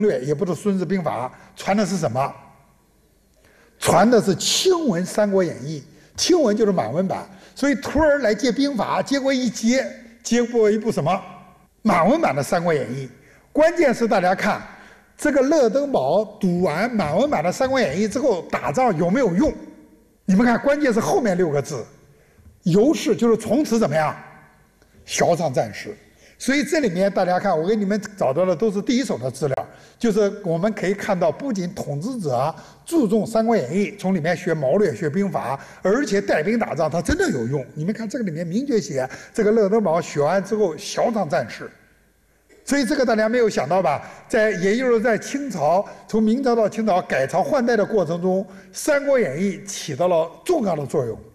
略，也不是《孙子兵法》，传的是什么？传的是清文《三国演义》，清文就是满文版。所以徒儿来借兵法，结果一接过一部什么满文版的《三国演义》。关键是大家看这个乐登堡读完满文版的《三国演义》之后，打仗有没有用？你们看，关键是后面6个字，由是就是从此怎么样，骁畅战事。所以这里面大家看，我给你们找到的都是第一手的资料，就是我们可以看到，不仅统治者注重《三国演义》，从里面学谋略、学兵法，而且带兵打仗，它真的有用。你们看这个里面明确写，这个乐登堡选完之后骁畅战事。所以这个大家没有想到吧？也就是在清朝，从明朝到清朝改朝换代的过程中，《三国演义》起到了重要的作用。